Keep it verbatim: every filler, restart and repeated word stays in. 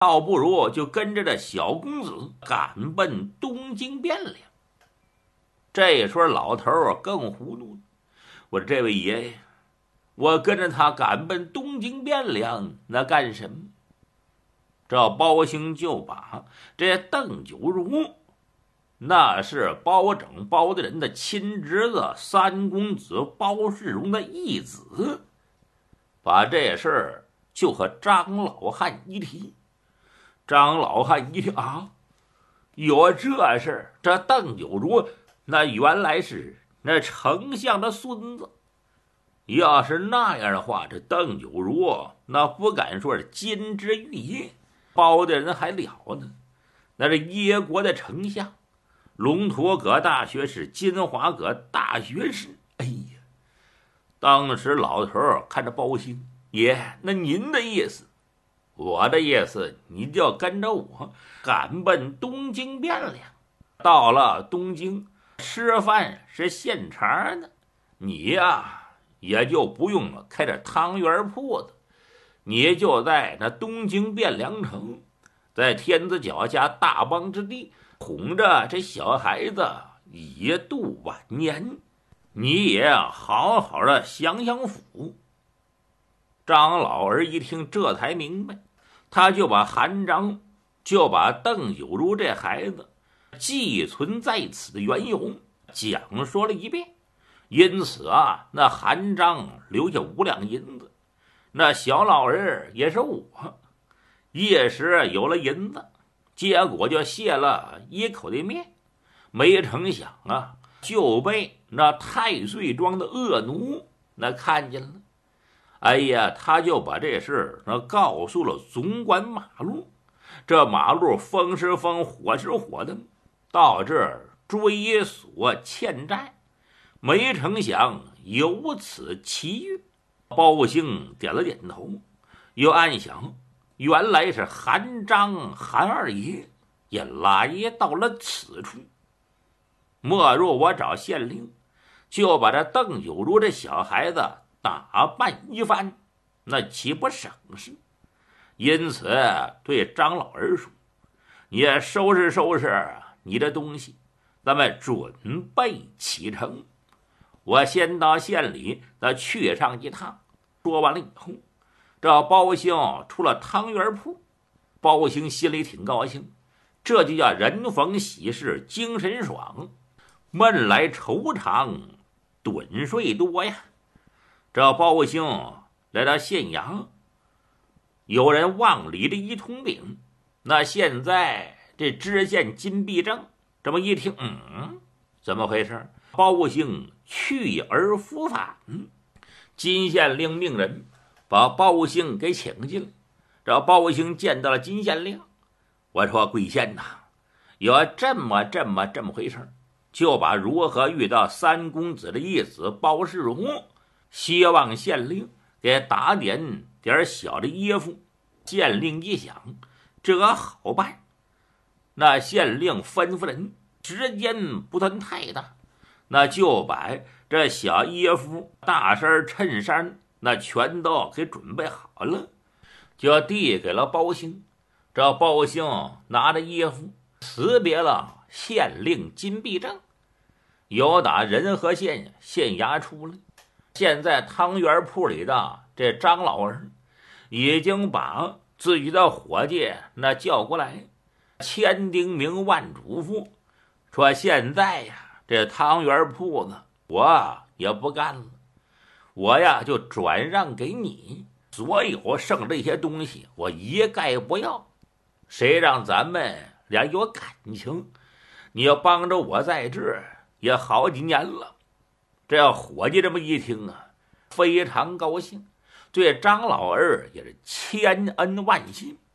倒不如就跟着这小公子赶奔东京汴梁。这时候老头儿更糊涂了，我说这位爷爷，我跟着他赶奔东京汴梁，那干什么？这包兴就把这邓九如，那是包拯包大人的亲侄子三公子包世荣的义子，把这事儿就和张老汉一提。张老汉一听啊，有这事儿，这邓九如那原来是那丞相的孙子。要是那样的话，这邓九如那不敢说是金枝玉叶，包的人还了呢。那是耶国的丞相，龙图阁大学士，金华阁大学士。哎呀，当时老头看着包兴爷，那您的意思？我的意思，你就要跟着我赶奔东京汴梁。到了东京，吃饭是现成的，你呀也就不用开着汤圆铺子，你就在那东京汴梁城，在天子脚下大邦之地，哄着这小孩子以度晚年，你也好好的享享福。张老儿一听这才明白，他就把韩章，就把邓九如这孩子寄存在此的缘由讲说了一遍。因此啊，那韩章留下五两银子，那小老人也是我，一时有了银子，结果就卸了一口的面，没成想啊，就被那太岁庄的恶奴那看见了。哎呀，他就把这事那告诉了总管马路，这马路风是风，火是火的，到这儿追索欠债。没成想有此奇遇，包兴点了点头，又暗想，原来是韩章韩二爷也来到了此处。莫若我找县令，就把这邓九如这小孩子打扮一番，那岂不省事？因此对张老儿说，你也收拾收拾你的东西，咱们准备启程。我先到县里那去上一趟。说完了以后，这包兴出了汤圆铺，包兴心里挺高兴，这就叫人逢喜事精神爽，闷来愁肠盹睡多呀。这包兴来到县衙，有人往里的一通禀，那现在这知县金必正这么一听，嗯，怎么回事？包兴去而复返。金县令命人把包兴给请进来。这包兴见到了金县令，我说贵县呐，有这么这么这么回事，就把如何遇到三公子的义子包世荣，希望县令给打点点小的耶夫。县令一想，这好办，那县令吩咐人时间不算太大，那就把这小耶夫大衫衬衫那全都给准备好了，就递给了包兴。这包兴拿着耶夫辞别了县令金必正，由打仁和县县衙出来。现在汤圆铺里的这张老儿已经把自己的伙计那叫过来，千叮咛万嘱咐，说现在呀，这汤圆铺子我也不干了，我呀就转让给你，所有剩这些东西我一概不要。谁让咱们俩有感情，你要帮着我在这儿也好几年了。这伙计这么一听啊，非常高兴，对张老二也是千恩万谢。